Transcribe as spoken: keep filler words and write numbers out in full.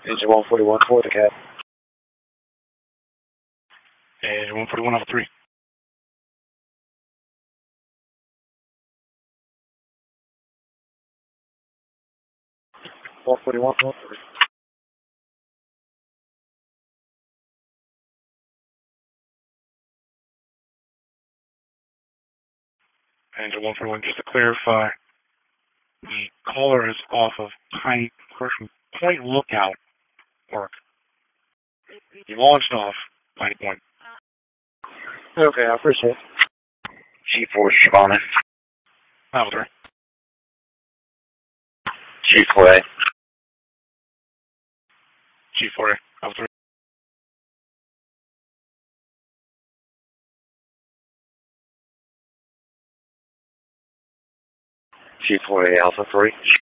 Engine one forty-one for the cat. Engine one forty-one Alpha three. one forty-one for three. Engine one forty-one, just to clarify, the caller is off of Piney Commercial Point Lookout work. He launched off Piney Point. Okay, I appreciate it. G four Shavana. Alpha three. G four A. G four A. Alpha three. G four A Alpha three.